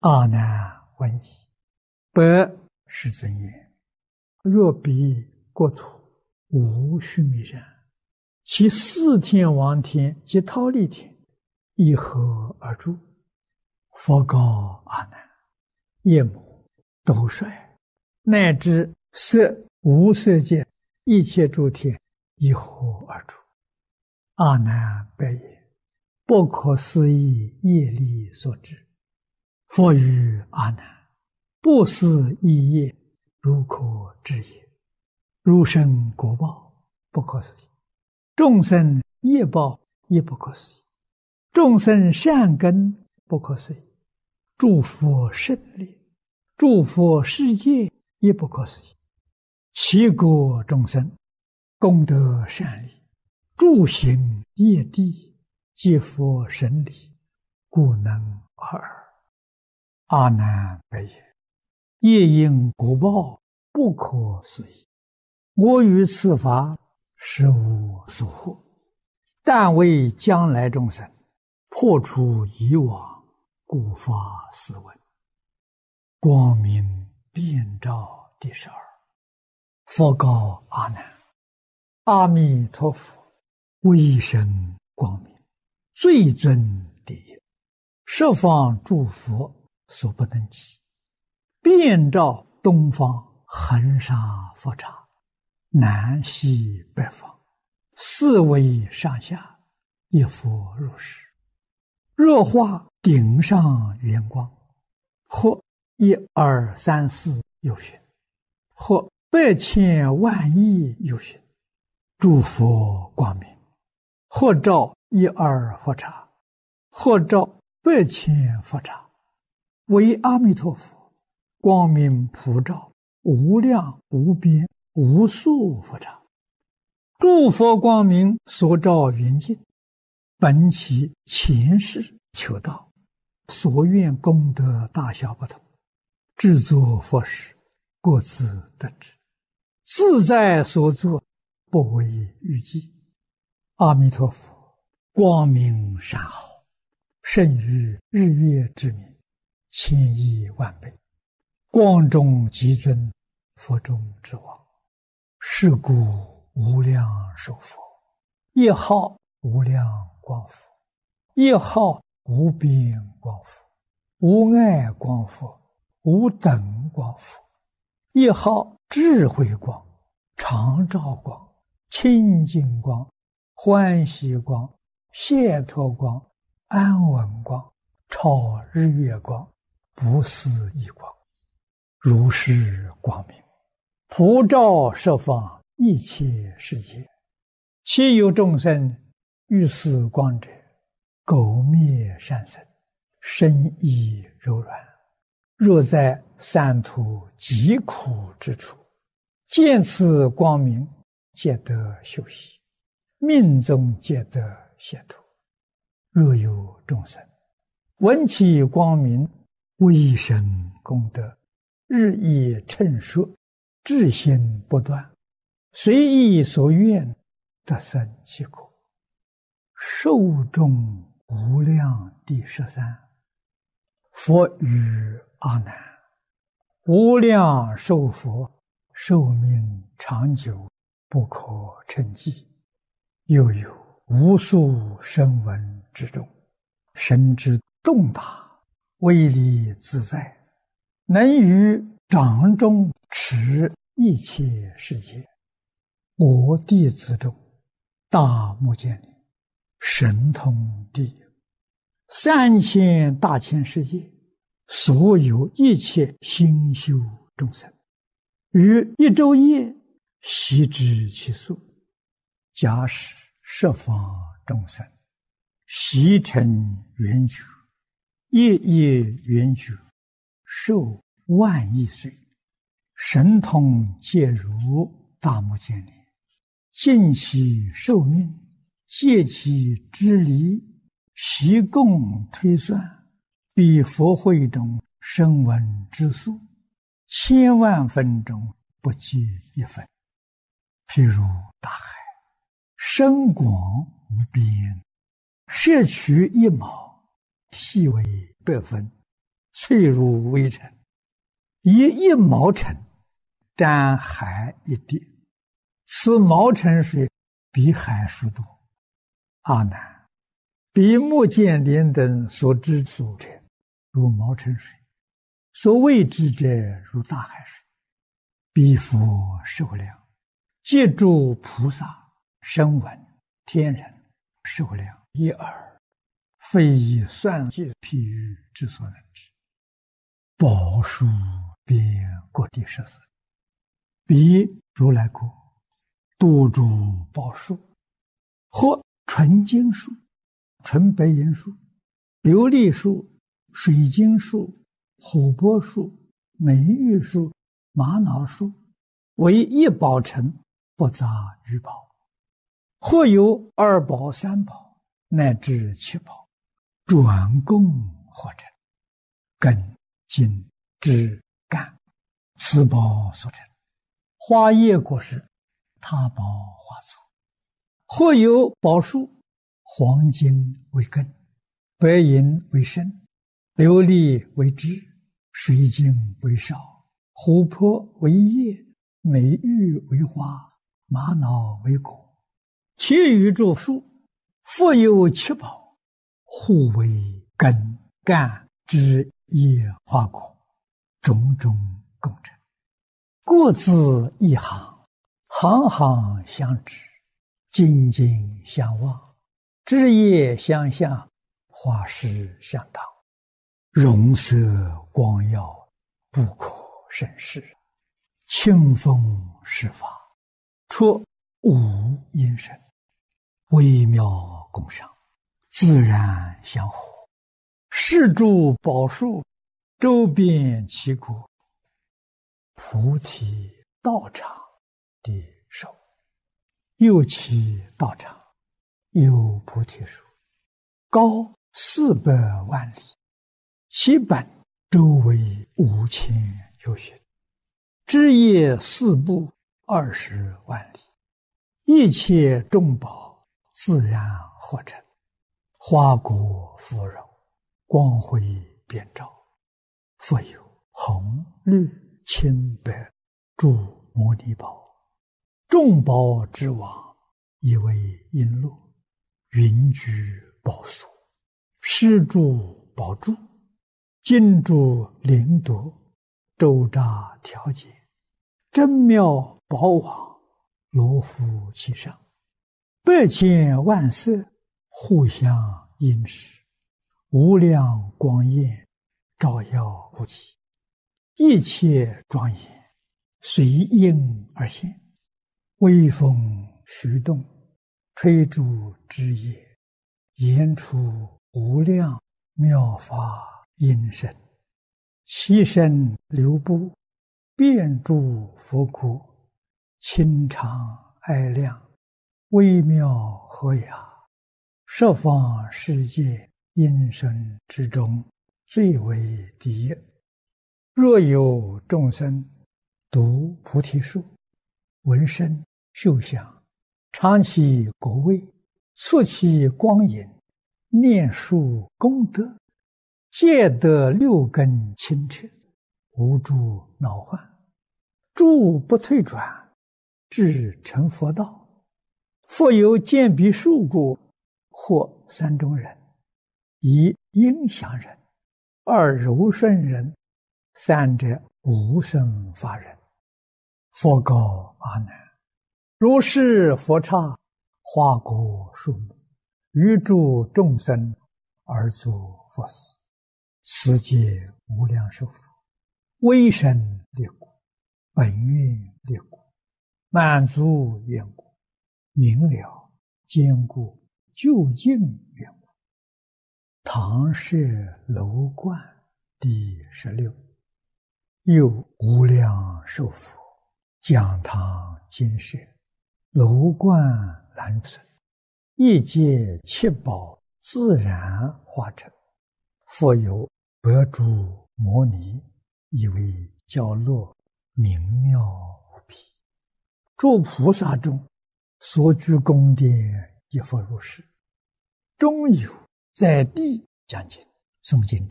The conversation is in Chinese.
阿难问矣：白世尊言，若彼国土无须弥山，其四天王天及忉利天以何而住？佛告阿难：夜魔、斗率，乃至色无色界一切诸天以何而住？阿难白言：不可思议业力所致。佛语阿难：不思议业，如可知也。如生果报，不可思议；众生业报，也不可思议；众生善根，不可思议；诸佛胜利，诸佛世界，也不可思议。其国众生功德善利，诸行业地，皆佛神力，故能尔。阿难白言：业因果报，不可思议。我于此法实无所获，但为将来众生破除以往，故发斯文。光明遍照第12。佛告阿难：阿弥陀佛威神光明，最尊第一，十方诸佛所不能及，遍照东方恒沙佛刹，南西北方，四维上下，一佛如是。若化顶上圆光，或1、2、3、4有寻，或100千万亿有寻，诸佛光明，或照1、2佛刹，或照100千佛刹，为阿弥陀佛光明普照无量无边无数佛刹。诸佛光明所照圆净，本其前世求道，所愿功德大小不同，制作佛事，各自得之，自在所作，不为预计。阿弥陀佛光明善好，胜于日月之明，1000亿万倍，光中极尊，佛中之王。是故无量寿佛，一号无量光佛，一号无边光佛，无碍光佛，无等光佛，一号智慧光、常照光、清净光、欢喜光、解脱光、安稳光、超日月光、不思议光。如是光明普照十方一切世界，其有众生遇此光者，苟灭善生，身意柔软。若在三途极苦之处，见此光明，皆得休息，命中皆得解脱。若有众生闻其光明，威神功德日益称说，至心不断，随意所愿，得生其果。寿终无量第13。佛语阿难：无量寿佛寿命长久，不可称计。又有无数声闻之中，神之动大，威力自在，能于掌中持一切世界。我弟子中，大目犍连神通第一，3000大千世界所有一切心修众生，于一昼夜悉知其数。假使十方众生悉成圆觉，夜夜圆觉，寿万亿岁，神通皆如大目犍连，尽其寿命，戒其支离，习共推算，比佛会中声闻之数，1000万分中不计一分。譬如大海，深广无边，摄取一毛，细为1分， 碎入微尘，以一毛尘沾海一滴，此毛尘水比海数多。阿难，比目犍连等所知所者，如毛尘水；所未知者，如大海水。彼佛受量，借诸菩萨、声闻、天人受量一耳，非以算计譬喻之所能知。宝树遍各地14，彼如来国，多诸宝树，或纯金树、纯白银树、琉璃树、水晶树、琥珀树、美玉树、玛瑙树，为一宝城，不杂于宝。或有2宝、3宝，乃至7宝，转供或成，根、茎、枝、干，此宝所成。花叶果实，他宝花簇。或有宝树，黄金为根，白银为身，琉璃为枝，水晶为少，琥珀为叶，美玉为花，玛瑙为果。其余诸树，复有7宝，互为根、干、枝、叶、花、果，种种共成。各自一行，行行相知，茎茎相望，枝叶相向，花实相当，容色光耀，不可胜视。清风施法，出无因声，微妙共赏，自然相合。是诸宝树，周遍其国，菩提道场的手。又其道场，有菩提树，高400万里，其本周围5000由旬，枝叶4部20万里，一切众宝自然合成，花果芙蓉，光辉遍照。复有红、绿、青、白诸摩尼宝，众宝之王，以为璎珞，云居宝所，施诸宝柱，金珠灵夺，周匝调节，真妙宝网，罗敷其上，100千万色，互相映饰，无量光焰，照耀不极，一切庄严，随应而现。微风徐动，吹诸枝叶，言出无量妙法音声，其声流布，遍诸佛国，清长爱亮，微妙和雅，十方世界音声之中，最为第一。若有众生读菩提树，闻声嗅香，尝其果味，触其光影，念树功德，皆得6根清澈，无诸恼患，诸不退转，至成佛道。复有见彼树故，或3种人：一应祥人，2柔顺人，3者无生法人。佛告阿难：如是佛刹，花果树木，于诸众生而作佛事，此皆无量寿佛，威神力故，本愿力故，满足愿故，明了坚固究竟愿故。唐舍楼观第16。又无量寿佛，讲堂金舍，楼观栏存，一界7宝自然化成。复有100诸摩尼，以为教乐，明妙无比。诸菩萨中，所居宫殿亦复如是。中有在地讲经诵经